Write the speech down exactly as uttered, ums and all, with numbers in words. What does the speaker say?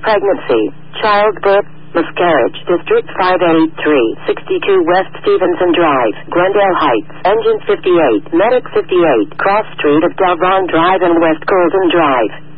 pregnancy, childbirth, miscarriage. District five eighty-three, sixty-two West Stevenson Drive, Glendale Heights, Engine fifty-eight, Medic fifty-eight, Cross Street of Delron Drive and West Golden Drive.